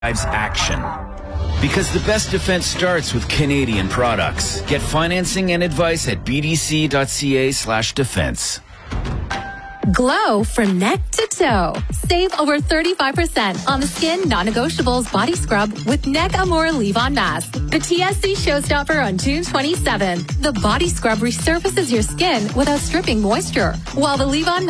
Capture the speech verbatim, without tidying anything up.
drives action. Because the best defense starts with Canadian products. Get financing and advice at bdc.ca slash defense. Glow from neck to toe. Save over thirty-five percent on the Skin Non-Negotiables Body Scrub with Neck Amore Leave-On Mask. The T S C showstopper on June twenty-seventh. The body scrub resurfaces your skin without stripping moisture, while the Leave-On